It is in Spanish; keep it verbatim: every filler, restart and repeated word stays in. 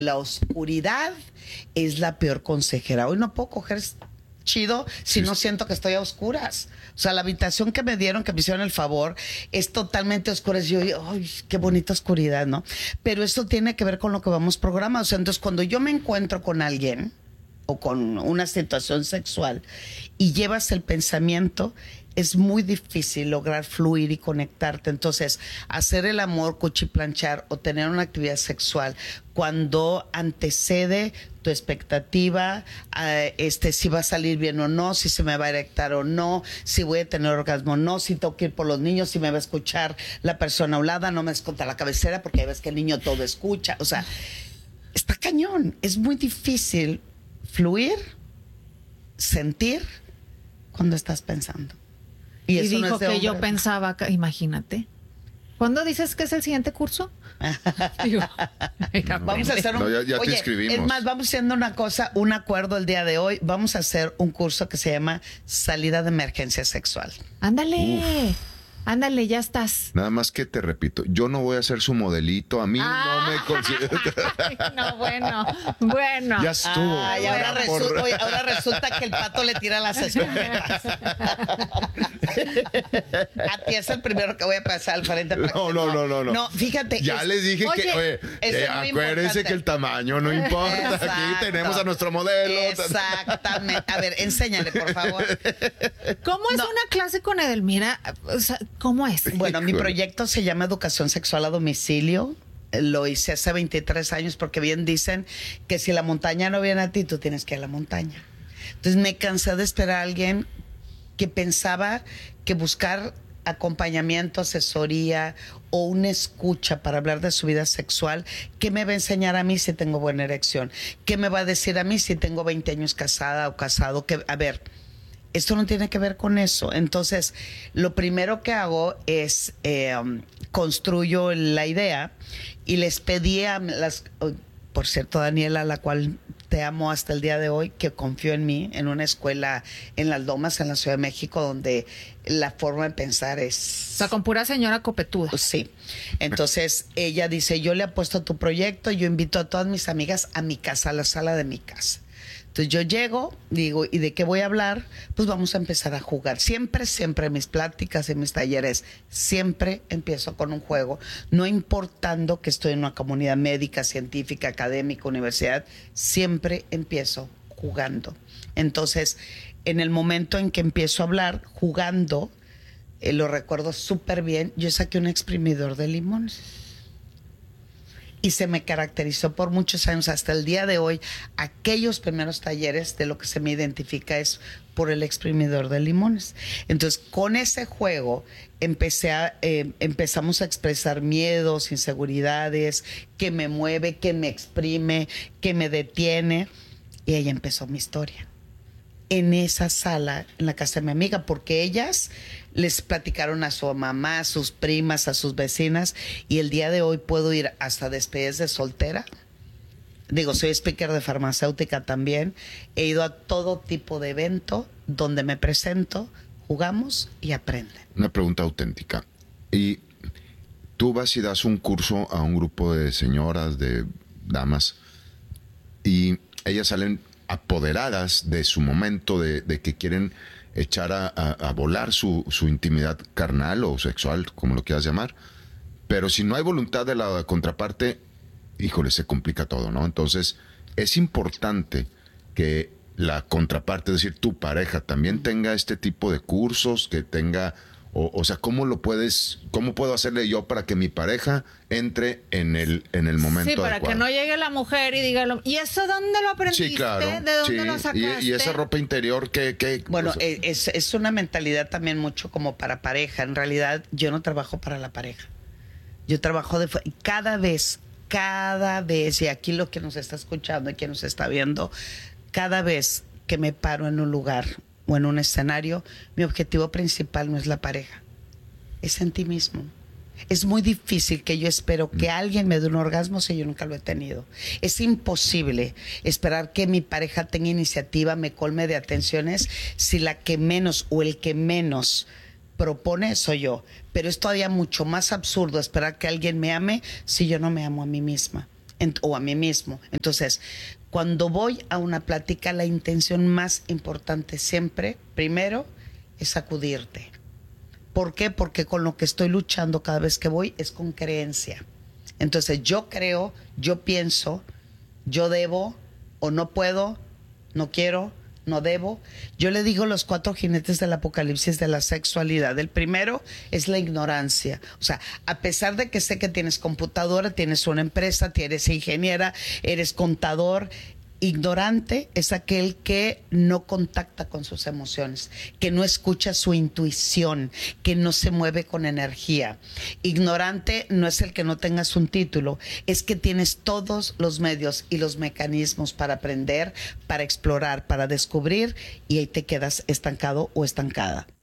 La oscuridad es la peor consejera. Hoy no puedo coger chido si sí. no siento que estoy a oscuras. O sea, la habitación que me dieron, que me hicieron el favor, es totalmente oscura. Y yo, ay, qué bonita oscuridad, ¿no? Pero eso tiene que ver con lo que vamos programados. O sea, entonces, cuando yo me encuentro con alguien o con una situación sexual y llevas el pensamiento, es muy difícil lograr fluir y conectarte. Entonces, hacer el amor, cuchiplanchar o tener una actividad sexual cuando antecede tu expectativa, uh, este, si va a salir bien o no, si se me va a erectar o no, si voy a tener orgasmo o no, si tengo que ir por los niños, si me va a escuchar la persona hablada, no me escucha la cabecera porque ves que el niño todo escucha. O sea, está cañón. Es muy difícil fluir, sentir cuando estás pensando. Y, y dijo no que hombre. Yo pensaba, imagínate. ¿Cuándo dices que es el siguiente curso? Digo, vamos a hacer un... No, ya, ya Oye, te inscribimos. Es más, vamos haciendo una cosa, un acuerdo el día de hoy. Vamos a hacer un curso que se llama Salida de Emergencia Sexual. Ándale. Uf. Ándale, ya estás. Nada más que te repito, yo no voy a ser su modelito, a mí ah, no me considero. No, bueno, bueno. Ya estuvo. Ay, ahora, resu por... oye, ahora resulta que el pato le tira las escopetas. A ti es el primero que voy a pasar al frente. Para no, no, no, no, no. No, fíjate. Ya es... les dije oye, que, oye, eh, acuérdense que el tamaño no importa. Exacto. Aquí tenemos a nuestro modelo. Exactamente. A ver, enséñale, por favor. ¿Cómo es no. una clase con Edelmira? O sea, ¿cómo es? Bueno, mi proyecto se llama Educación Sexual a Domicilio. Lo hice hace veintitrés años porque bien dicen que si la montaña no viene a ti, tú tienes que ir a la montaña. Entonces me cansé de esperar a alguien que pensaba que buscar acompañamiento, asesoría o una escucha para hablar de su vida sexual, ¿qué me va a enseñar a mí si tengo buena erección? ¿Qué me va a decir a mí si tengo veinte años casada o casado? Que, a ver... Esto no tiene que ver con eso. Entonces, lo primero que hago es eh, um, construyo la idea y les pedí a las... Oh, por cierto, Daniela, a la cual te amo hasta el día de hoy, que confió en mí, en una escuela en Las Lomas, en la Ciudad de México, donde la forma de pensar es... O sea, con pura señora copetuda. Sí. Entonces, ella dice, yo le apuesto a tu proyecto, yo invito a todas mis amigas a mi casa, a la sala de mi casa. Entonces yo llego, digo, ¿y de qué voy a hablar? Pues vamos a empezar a jugar. Siempre, siempre en mis pláticas, en mis talleres, siempre empiezo con un juego. No importando que estoy en una comunidad médica, científica, académica, universidad, siempre empiezo jugando. Entonces, en el momento en que empiezo a hablar, jugando, eh, lo recuerdo súper bien, yo saqué un exprimidor de limones. Y se me caracterizó por muchos años, hasta el día de hoy, aquellos primeros talleres de lo que se me identifica es por el exprimidor de limones. Entonces, con ese juego empecé a, eh, empezamos a expresar miedos, inseguridades, qué me mueve, qué me exprime, qué me detiene. Y ahí empezó mi historia. En esa sala, en la casa de mi amiga, porque ellas les platicaron a su mamá, a sus primas, a sus vecinas, y el día de hoy puedo ir hasta despedidas de soltera. Digo, soy speaker de farmacéutica también. He ido a todo tipo de evento donde me presento, jugamos y aprenden. Una pregunta auténtica. Y tú vas y das un curso a un grupo de señoras, de damas, y ellas salen apoderadas de su momento, de, de que quieren echar a, a, a volar su, su intimidad carnal o sexual, como lo quieras llamar, pero si no hay voluntad de la contraparte, híjole, se complica todo, ¿no? Entonces, es importante que la contraparte, es decir, tu pareja, también tenga este tipo de cursos, que tenga... O, o sea, ¿cómo lo puedes, cómo puedo hacerle yo para que mi pareja entre en el, en el momento Sí, para adecuado? que no llegue la mujer y diga, ¿y eso dónde lo aprendiste? Sí, claro. ¿De dónde sí. lo sacaste? Y, y esa ropa interior, ¿qué? qué bueno, o sea, es, es una mentalidad también mucho como para pareja. En realidad, yo no trabajo para la pareja. Yo trabajo de... Cada vez, cada vez, y aquí lo que nos está escuchando y quien nos está viendo, cada vez que me paro en un lugar o en un escenario, mi objetivo principal no es la pareja, es en ti mismo. Es muy difícil que yo espero que alguien me dé un orgasmo si yo nunca lo he tenido. Es imposible esperar que mi pareja tenga iniciativa, me colme de atenciones, si la que menos o el que menos propone soy yo. Pero es todavía mucho más absurdo esperar que alguien me ame si yo no me amo a mí misma. o a mí mismo. Entonces, cuando voy a una plática, la intención más importante siempre, primero, es sacudirte. ¿Por qué? Porque con lo que estoy luchando cada vez que voy es con creencia. Entonces, yo creo, yo pienso, yo debo o no puedo, no quiero, no debo. Yo le digo los cuatro jinetes del apocalipsis de la sexualidad. El primero es la ignorancia. O sea, a pesar de que sé que tienes computadora, tienes una empresa, eres ingeniera, eres contador, ignorante es aquel que no contacta con sus emociones, que no escucha su intuición, que no se mueve con energía. Ignorante no es el que no tengas un título, es que tienes todos los medios y los mecanismos para aprender, para explorar, para descubrir, y ahí te quedas estancado o estancada.